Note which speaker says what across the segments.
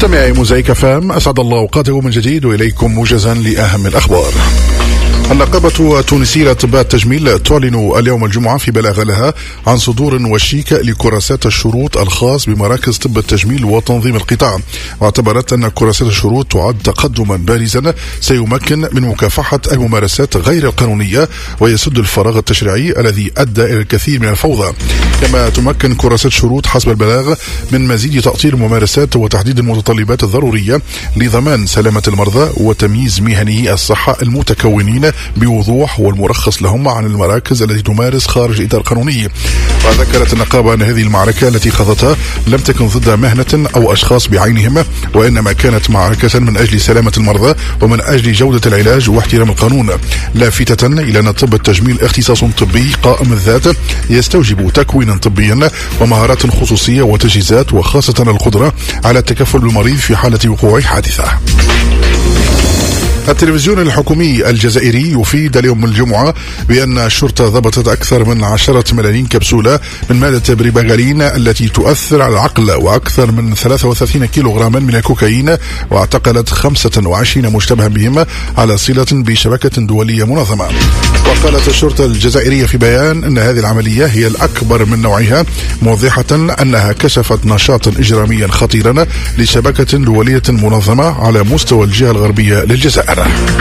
Speaker 1: مستمعي موزايك فام، أسعد الله أوقاتكم من جديد وإليكم موجزا لأهم الأخبار. النقابة التونسية لأطباء التجميل تعلن اليوم الجمعة في بلاغ لها عن صدور وشيك لكراسات الشروط الخاص بمراكز طب التجميل وتنظيم القطاع، واعتبرت أن كراسات الشروط تعد تقدما بارزا سيمكن من مكافحة الممارسات غير القانونية ويسد الفراغ التشريعي الذي أدى إلى الكثير من الفوضى. كما تمكن كراسات الشروط حسب البلاغ من مزيد تأطير الممارسات وتحديد المتطلبات الضرورية لضمان سلامة المرضى وتمييز مهني الصحة المتكونين بوضوح والمرخص لهم عن المراكز التي تمارس خارج الإطار القانوني. وذكرت النقابة أن هذه المعركة التي خاضتها لم تكن ضد مهنة أو أشخاص بعينهم، وإنما كانت معركة من أجل سلامة المرضى ومن أجل جودة العلاج واحترام القانون، لافتة إلى أن طب التجميل اختصاص طبي قائم الذات يستوجب تكوينا طبيا ومهارات خصوصية وتجهيزات، وخاصة القدرة على التكفل بالمريض في حالة وقوع حادثة. التلفزيون الحكومي الجزائري يفيد اليوم الجمعة بأن الشرطة ضبطت أكثر من 10 ملايين كبسولة من مادة بريباغالين التي تؤثر على العقل، وأكثر من 33 كيلوغراما من الكوكايين، واعتقلت 25 مشتبها بهم على صلة بشبكة دولية منظمة. وقالت الشرطة الجزائرية في بيان أن هذه العملية هي الأكبر من نوعها، موضحة أنها كشفت نشاطا إجراميا خطيرا لشبكة دولية منظمة على مستوى الجهة الغربية للجزائر.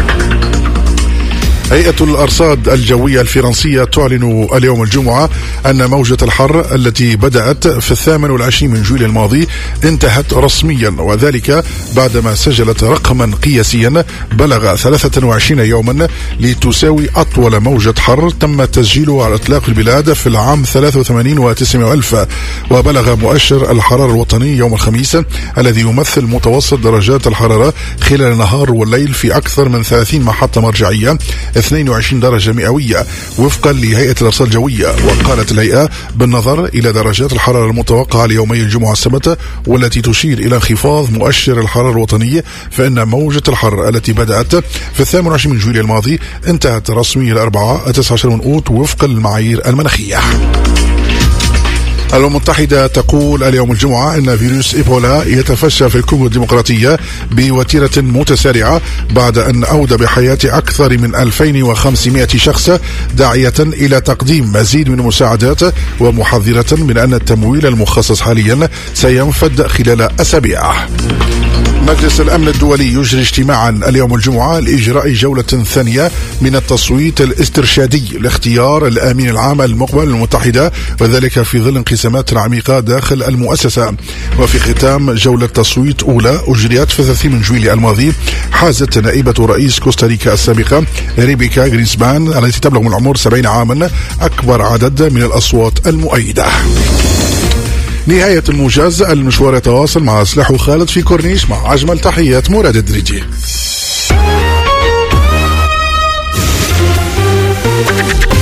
Speaker 1: هيئة الأرصاد الجوية الفرنسية تعلن اليوم الجمعة أن موجة الحر التي بدأت في 28 من جويلية الماضي انتهت رسميا، وذلك بعدما سجلت رقما قياسيا بلغ 23 يوما لتساوي أطول موجة حر تم تسجيله على إطلاق البلاد في العام 83 و900,000. وبلغ مؤشر الحرارة الوطني يوم الخميس الذي يمثل متوسط درجات الحرارة خلال النهار والليل في أكثر من 30 محطة مرجعية 22 درجة مئوية وفقا لهيئة الأرصاد الجوية. وقالت الهيئة بالنظر إلى درجات الحرارة المتوقعة ليومي الجمعة والسبت والتي تشير إلى انخفاض مؤشر الحرارة الوطني، فإن موجة الحر التي بدأت في 28 من جويلية الماضي انتهت رسميا الأربعاء 19 من أوت وفقا للمعايير المناخية. الأمم المتحدة تقول اليوم الجمعة أن فيروس إيبولا يتفشى في الكونغو الديمقراطية بوتيرة متسارعة بعد أن أودى بحياة أكثر من 2500 شخص، داعية إلى تقديم مزيد من المساعدات ومحذرة من أن التمويل المخصص حاليا سينفد خلال أسابيع. مجلس الأمن الدولي يجري اجتماعا اليوم الجمعة لإجراء جولة ثانية من التصويت الاسترشادي لاختيار الأمين العام المقبل للمتحدة، وذلك في ظل انقسامات عميقة داخل المؤسسة. وفي ختام جولة تصويت أولى أجريت في 30 من جويلية الماضي حازت نائبة رئيس كوستاريكا السابقة ريبيكا غرينسبان التي تبلغ من العمر 70 عاما أكبر عدد من الأصوات المؤيدة. نهاية الموجز، المشوار يتواصل مع سلاح خالد في كورنيش، مع أجمل تحيات مراد الدريجي.